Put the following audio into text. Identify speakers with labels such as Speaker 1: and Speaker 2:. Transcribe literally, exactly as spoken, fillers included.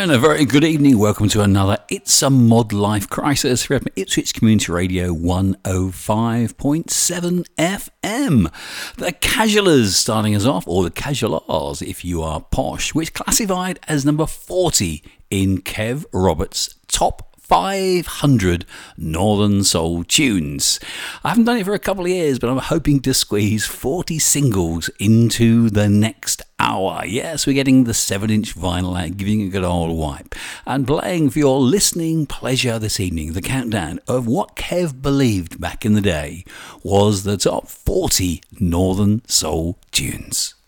Speaker 1: And a very good evening. Welcome to another It's a Mod Life Crisis from Ipswich Community Radio one oh five point seven F M. The Casualers starting us off, or the Casualars if you are posh, which classified as number forty in Kev Roberts' top five hundred Northern Soul tunes. I haven't done it for a couple of years, but I'm hoping to squeeze forty singles into the next hour. Yes, we're getting the seven inch vinyl out, giving it a good old wipe, and playing for your listening pleasure this evening the countdown of what Kev believed back in the day was the top forty Northern Soul tunes.